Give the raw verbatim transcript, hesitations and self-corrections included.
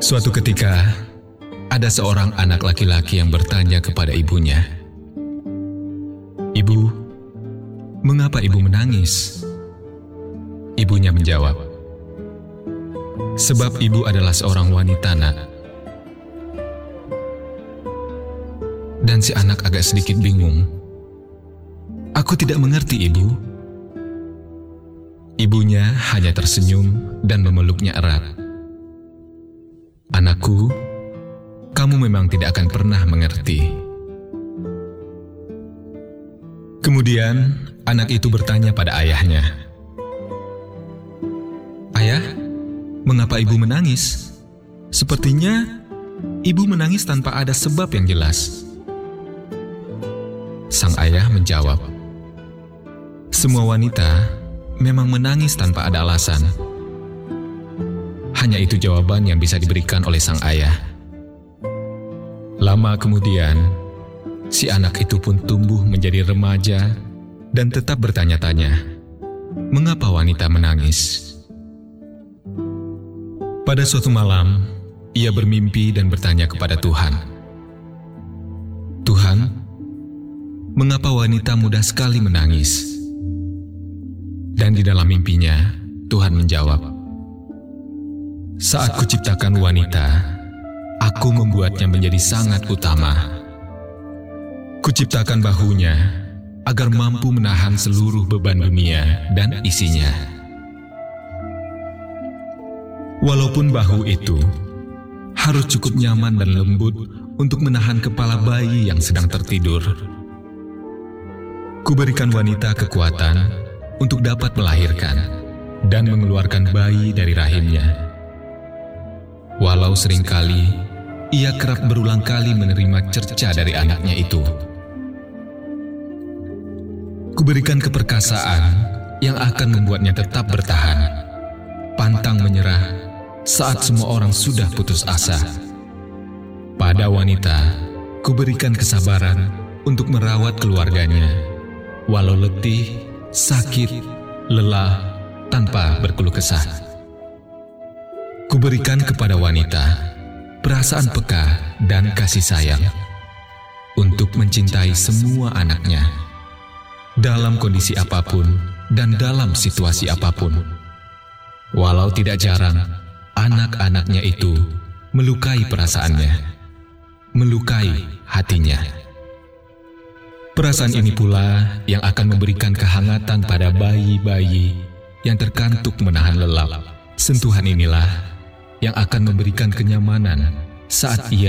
Suatu ketika, ada seorang anak laki-laki yang bertanya kepada ibunya, "Ibu, mengapa ibu menangis?" Ibunya menjawab, "Sebab ibu adalah seorang wanita, nak." Dan si anak agak sedikit bingung. "Aku tidak mengerti, ibu." Ibunya hanya tersenyum dan memeluknya erat. "Anakku, kamu memang tidak akan pernah mengerti." Kemudian, anak itu bertanya pada ayahnya, "Ayah, mengapa ibu menangis? Sepertinya ibu menangis tanpa ada sebab yang jelas." Sang ayah menjawab, "Semua wanita memang menangis tanpa ada alasan." Hanya itu jawaban yang bisa diberikan oleh sang ayah. Lama kemudian, si anak itu pun tumbuh menjadi remaja dan tetap bertanya-tanya, mengapa wanita menangis? Pada suatu malam, ia bermimpi dan bertanya kepada Tuhan, "Tuhan, mengapa wanita mudah sekali menangis?" Dan di dalam mimpinya, Tuhan menjawab, "Saat kuciptakan wanita, aku membuatnya menjadi sangat utama. Kuciptakan bahunya agar mampu menahan seluruh beban dunia dan isinya. Walaupun bahu itu harus cukup nyaman dan lembut untuk menahan kepala bayi yang sedang tertidur. Kuberikan wanita kekuatan untuk dapat melahirkan dan mengeluarkan bayi dari rahimnya. Walau seringkali ia kerap berulang kali menerima cerca dari anaknya itu. Kuberikan keperkasaan yang akan membuatnya tetap bertahan, pantang menyerah saat semua orang sudah putus asa. Pada wanita, kuberikan kesabaran untuk merawat keluarganya, walau letih, sakit, lelah, tanpa berkeluh kesah. Kuberikan kepada wanita perasaan peka dan kasih sayang untuk mencintai semua anaknya, dalam kondisi apapun dan dalam situasi apapun. Walau tidak jarang, anak-anaknya itu melukai perasaannya, melukai hatinya. Perasaan ini pula yang akan memberikan kehangatan pada bayi-bayi yang terkantuk menahan lelap. Sentuhan inilah yang akan memberikan kenyamanan saat ia